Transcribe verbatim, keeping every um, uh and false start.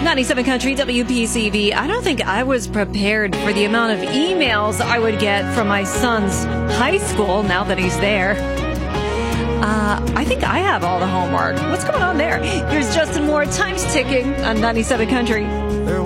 ninety-seven Country, W P C V. I don't think I was prepared for the amount of emails I would get from my son's high school now that he's there. Uh, I think I have all the homework. What's going on there? Here's Justin Moore. Time's ticking on ninety-seven Country.